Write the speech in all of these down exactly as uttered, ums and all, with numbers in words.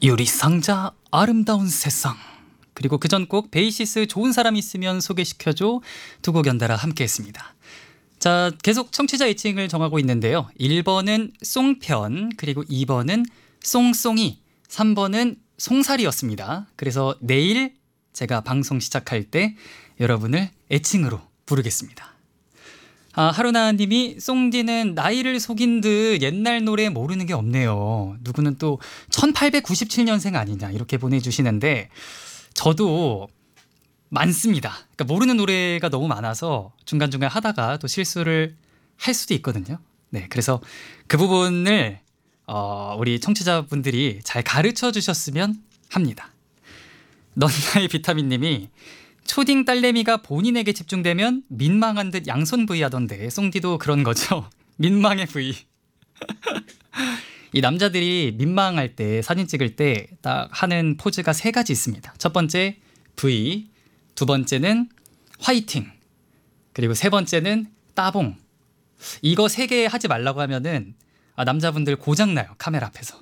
유리상자 아름다운 세상, 그리고 그 전 곡 베이시스 좋은 사람 있으면 소개시켜줘 두 곡 연달아 함께했습니다. 자, 계속 청취자 애칭을 정하고 있는데요. 일 번은 송편, 그리고 이 번은 송송이, 삼 번은 송살이였습니다. 그래서 내일 제가 방송 시작할 때 여러분을 애칭으로 부르겠습니다. 아, 하루나님이 송디는 나이를 속인 듯 옛날 노래 모르는 게 없네요. 누구는 또 천팔백구십칠 년생 아니냐 이렇게 보내주시는데 저도 많습니다. 그러니까 모르는 노래가 너무 많아서 중간중간 하다가 또 실수를 할 수도 있거든요. 네, 그래서 그 부분을 어, 우리 청취자분들이 잘 가르쳐 주셨으면 합니다. 넌나의 비타민님이 초딩 딸내미가 본인에게 집중되면 민망한 듯 양손 부위 하던데 송디도 그런 거죠? 민망의 부위. 이 남자들이 민망할 때 사진 찍을 때 딱 하는 포즈가 세 가지 있습니다. 첫 번째 V, 두 번째는 화이팅, 그리고 세 번째는 따봉. 이거 세 개 하지 말라고 하면은 아, 남자분들 고장나요, 카메라 앞에서.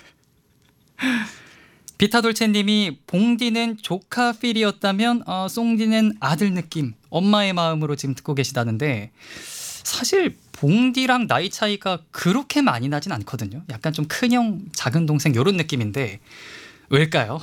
비타돌체님이 봉디는 조카 필이었다면 어, 송디는 아들 느낌, 엄마의 마음으로 지금 듣고 계시다는데 사실 봉디랑 나이 차이가 그렇게 많이 나진 않거든요. 약간 좀 큰형 작은 동생 이런 느낌인데 왜일까요?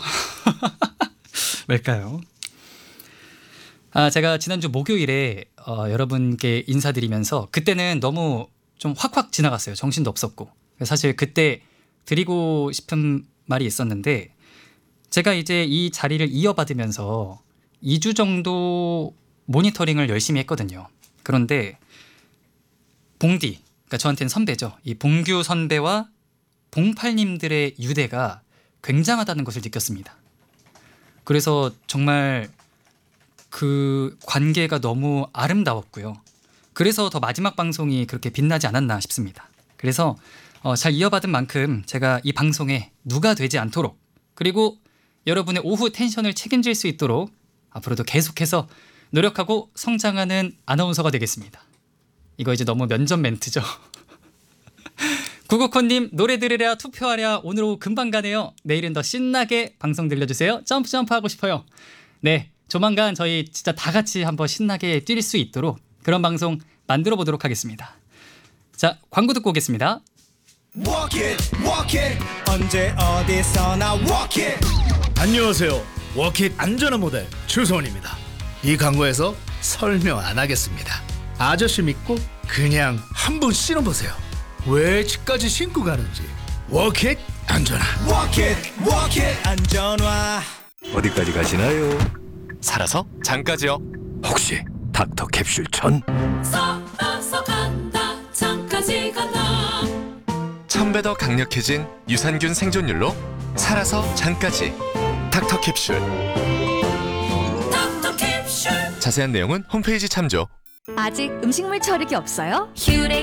왜일까요? 아, 제가 지난주 목요일에 어, 여러분께 인사드리면서 그때는 너무 좀 확확 지나갔어요. 정신도 없었고. 사실 그때 드리고 싶은 말이 있었는데 제가 이제 이 자리를 이어받으면서 이 주 정도 모니터링을 열심히 했거든요. 그런데 봉디, 그러니까 저한테는 선배죠. 이 봉규 선배와 봉팔님들의 유대가 굉장하다는 것을 느꼈습니다. 그래서 정말 그 관계가 너무 아름다웠고요. 그래서 더 마지막 방송이 그렇게 빛나지 않았나 싶습니다. 그래서 어, 잘 이어받은 만큼 제가 이 방송에 누가 되지 않도록, 그리고 여러분의 오후 텐션을 책임질 수 있도록 앞으로도 계속해서 노력하고 성장하는 아나운서가 되겠습니다. 이거 이제 너무 면접 멘트죠. 구구콘님 노래 들으랴 투표하랴 오늘 오후 금방 가네요. 내일은 더 신나게 방송 들려주세요. 점프 점프 하고 싶어요. 네, 조만간 저희 진짜 다 같이 한번 신나게 뛸 수 있도록 그런 방송 만들어 보도록 하겠습니다. 자, 광고 듣고 오겠습니다. Walk it, walk it. 언제 어디서나 walk it. 안녕하세요. 워킷 안전한 모델 추소원입니다. 이 광고에서 설명 안 하겠습니다. 아저씨 믿고 그냥 한번 신어보세요. 왜 집까지 신고 가는지. 워킷 안전한. Walk it, walk it. 안전화. 어디까지 가시나요? 살아서 장까지요. 혹시 닥터 캡슐 천? 살아서 간다 장까지 간다. 천 배 더 강력해진 유산균 생존율로 살아서 장까지. 닥터 캡슐. 닥터 캡슐. 자세한 내용은 홈페이지 참조. 아직 음식물 처리기 없어요? 휴대